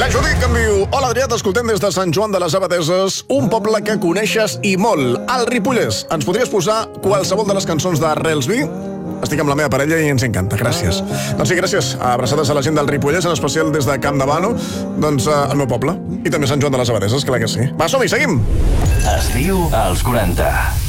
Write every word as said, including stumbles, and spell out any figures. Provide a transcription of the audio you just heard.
Això dic que em diu: hola Adrià, t'escoltem des de Sant Joan de les Abadeses, un poble que coneixes i molt, al Ripollès. Ens podries posar qualsevol de les cançons de Relsby? Estic amb la meva parella i ens encanta, gràcies. Doncs sí, gràcies. Abraçades a la gent del Ripollès, en especial des de Camp de Bano, doncs al meu poble. I també Sant Joan de les Abadeses, clar que sí. Va, som-hi, seguim! Es diu als quaranta.